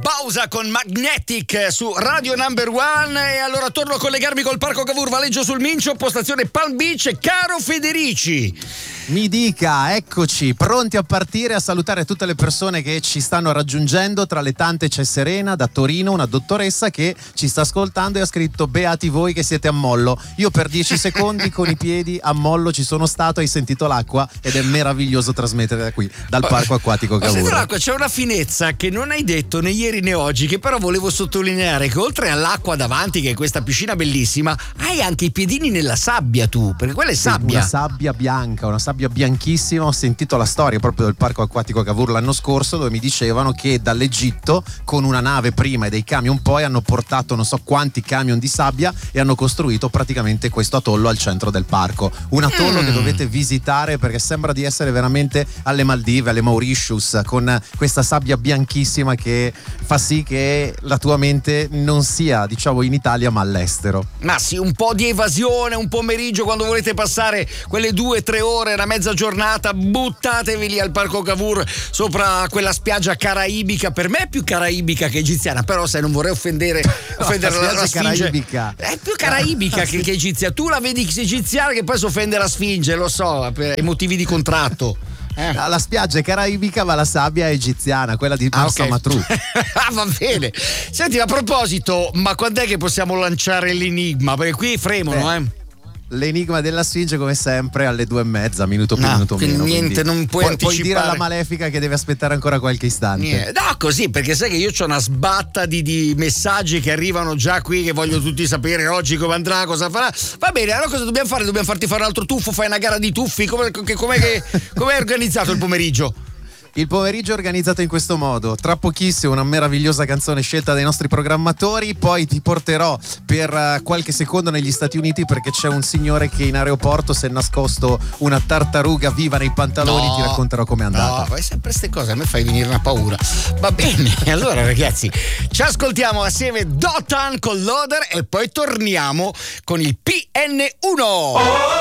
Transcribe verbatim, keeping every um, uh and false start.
Bausa con Magnetic su Radio Number One. E allora torno a collegarmi col Parco Cavour Valeggio sul Mincio, postazione Palm Beach. Caro Federici, mi dica, eccoci, pronti a partire, a salutare tutte le persone che ci stanno raggiungendo. Tra le tante c'è Serena da Torino, una dottoressa che ci sta ascoltando e ha scritto: beati voi che siete a mollo. Io per dieci secondi con i piedi a mollo ci sono stato, hai sentito l'acqua ed è meraviglioso trasmettere da qui, dal parco acquatico Cavour. L'acqua, c'è una finezza che non hai detto né ieri né oggi, che però volevo sottolineare, che oltre all'acqua davanti, che è questa piscina bellissima, hai anche i piedini nella sabbia tu, perché quella è sabbia. Una sabbia bianca, una sabbia bianchissima. Ho sentito la storia proprio del parco acquatico Cavour l'anno scorso, dove mi dicevano che dall'Egitto con una nave prima e dei camion poi hanno portato non so quanti camion di sabbia e hanno costruito praticamente questo atollo al centro del parco. Un atollo mm. che dovete visitare perché sembra di essere veramente alle Maldive, alle Mauritius, con questa sabbia bianchissima che fa sì che la tua mente non sia, diciamo, in Italia ma all'estero. Ma sì, un po' di evasione, un pomeriggio quando volete passare quelle due tre ore, una mezza giornata, buttatevi lì al Parco Cavour, sopra quella spiaggia caraibica. Per me è più caraibica che egiziana, però se non vorrei offendere, offendere no, la, la, la Sfinge, caraibica. È più caraibica che, che egizia. Tu la vedi egiziana che poi si offende la Sfinge, lo so, per i motivi di contratto. Eh. La spiaggia è caraibica ma la sabbia è egiziana, quella di Marsa ah, okay. Matruh. Ah, va bene. Senti, a proposito, ma quando è che possiamo lanciare l'enigma? Perché qui fremono, eh. eh. L'enigma della Sfinge come sempre alle due e mezza, minuto più no, minuto meno. Niente, non puoi pu- anticipare. Puoi dire alla Malefica che deve aspettare ancora qualche istante. Niente. No, così, perché sai che io c'ho una sbatta di, di messaggi che arrivano già qui, che voglio tutti sapere oggi come andrà, cosa farà. Va bene, allora cosa dobbiamo fare? Dobbiamo farti fare un altro tuffo? Fai una gara di tuffi? Come, che, com'è, che, com'è organizzato il pomeriggio? Il pomeriggio è organizzato in questo modo: tra pochissimo una meravigliosa canzone scelta dai nostri programmatori, poi ti porterò per qualche secondo negli Stati Uniti perché c'è un signore che in aeroporto si è nascosto una tartaruga viva nei pantaloni. No, ti racconterò com'è andata. No, fai sempre queste cose, a me fai venire una paura. Va bene, allora ragazzi, ci ascoltiamo assieme Dotan con Loader e poi torniamo con il P N uno. Oh!